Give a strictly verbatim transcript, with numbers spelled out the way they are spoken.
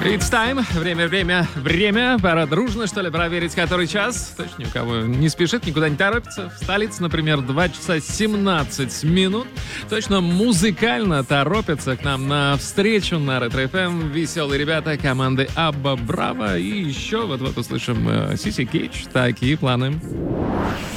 It's time. Время, время, время. Пора дружно, что ли, проверить, который час. Точно ни у кого не спешит, никуда не торопится. В столице, например, два часа семнадцать минут. Точно музыкально торопятся к нам на встречу на Ретро-эф эм веселые ребята команды Абба Браво. И еще вот-вот услышим Сиси Кейдж. Такие планы.